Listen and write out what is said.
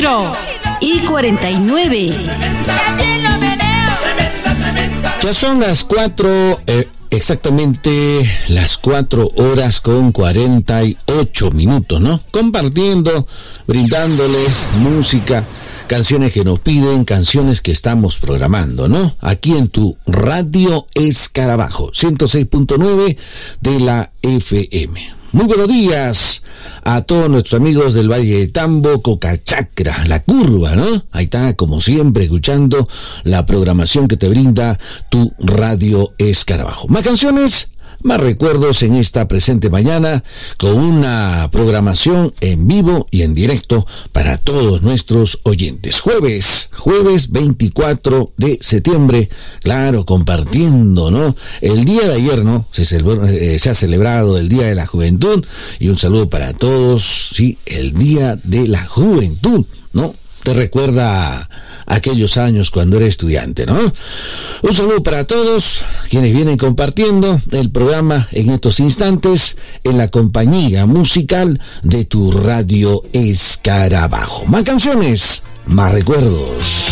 4:49. Ya son las 4, exactamente las 4:48, ¿no? Compartiendo, brindándoles música, canciones que nos piden, canciones que estamos programando, ¿no? Aquí en tu Radio Escarabajo, 106.9 de la FM. Muy buenos días a todos nuestros amigos del Valle de Tambo, Cocachacra, La Curva, ¿no? Ahí está, como siempre, escuchando la programación que te brinda tu Radio Escarabajo. Más canciones, más recuerdos en esta presente mañana, con una programación en vivo y en directo para todos nuestros oyentes. Jueves 24 de septiembre, claro, compartiendo, ¿no? El día de ayer, ¿no? Se ha celebrado el Día de la Juventud, y un saludo para todos, sí, el Día de la Juventud, ¿no? Te recuerda aquellos años cuando era estudiante, ¿no? Un saludo para todos quienes vienen compartiendo el programa en estos instantes en la compañía musical de tu Radio Escarabajo. Más canciones, más recuerdos.